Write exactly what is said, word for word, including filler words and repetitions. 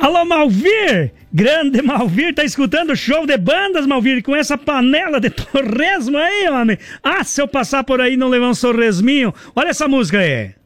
Alô, Malvir! Grande Malvir, tá escutando o show de bandas, Malvir, com essa panela de torresmo aí, homem. Ah, se eu passar por aí e não levar um sorresminho, olha essa música aí.